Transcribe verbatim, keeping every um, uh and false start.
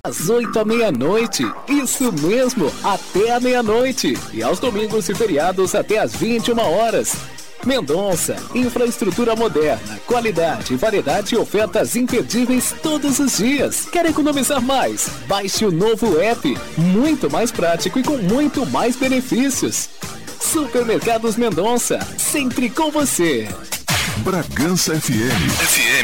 às oito à meia-noite. Isso mesmo, até a meia-noite. E aos domingos e feriados até às vinte e uma horas. Mendonça, infraestrutura moderna, qualidade, variedade e ofertas imperdíveis todos os dias. Quer economizar mais? Baixe o novo app, muito mais prático e com muito mais benefícios. Supermercados Mendonça, sempre com você. Bragança F M. F M